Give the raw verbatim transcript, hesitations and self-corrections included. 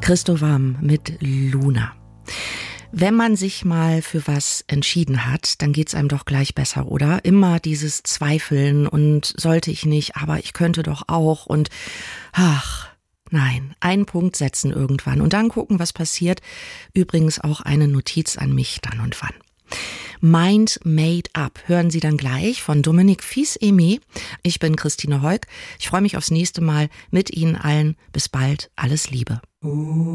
Christo Warm mit Luna. Wenn man sich mal für was entschieden hat, dann geht's einem doch gleich besser, oder? Immer dieses Zweifeln und sollte ich nicht, aber ich könnte doch auch und ach, nein, einen Punkt setzen irgendwann und dann gucken, was passiert. Übrigens auch eine Notiz an mich dann und wann. Mind Made Up hören Sie dann gleich von Dominique Fils-Aimé. Ich bin Christine Heuk. Ich freue mich aufs nächste Mal mit Ihnen allen. Bis bald. Alles Liebe.